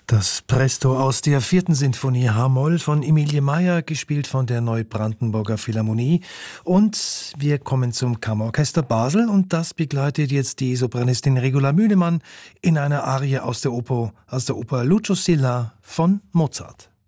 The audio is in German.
Das Presto aus der 4. Sinfonie H-Moll von Emilie Mayer, gespielt von der Neubrandenburger Philharmonie. Und wir kommen zum Kammerorchester Basel und das begleitet jetzt die Sopranistin Regula Mühlemann in einer Arie aus der Oper Lucio Silla von Mozart.